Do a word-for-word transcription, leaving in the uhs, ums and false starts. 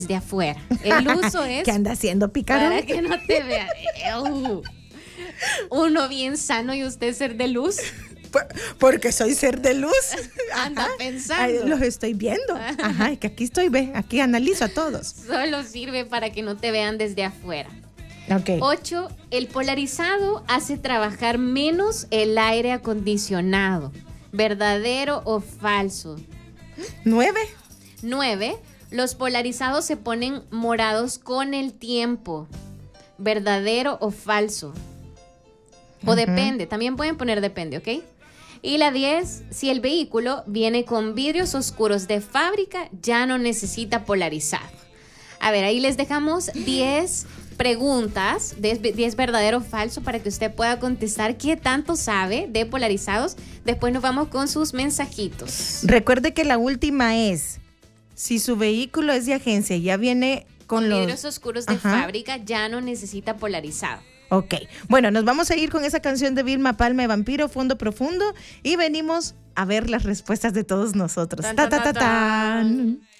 de afuera. El uso es... ¿Qué anda haciendo, picarón? Para que no te vean. Ew. Uno bien sano y usted ser de luz. Por, porque soy ser de luz. Anda Ajá. pensando. Ay, los estoy viendo. Ajá, que aquí estoy, ve, aquí analizo a todos. Solo sirve para que no te vean desde afuera. Okay. Ocho, el polarizado hace trabajar menos el aire acondicionado. ¿Verdadero o falso? Nueve. Nueve, los polarizados se ponen morados con el tiempo. ¿Verdadero o falso? O uh-huh. depende, también pueden poner depende, ¿ok? Y la diez, si el vehículo viene con vidrios oscuros de fábrica, ya no necesita polarizado. A ver, ahí les dejamos diez preguntas, diez verdadero o falso, para que usted pueda contestar qué tanto sabe de polarizados. Después nos vamos con sus mensajitos. Recuerde que la última es, si su vehículo es de agencia y ya viene con, con los... vidrios oscuros de Ajá. fábrica, ya no necesita polarizado. Ok, bueno, nos vamos a ir con esa canción de Vilma Palma de Vampiro, Fondo Profundo, y venimos a ver las respuestas de todos nosotros. Tan, ta, tan, ta, ta, tan.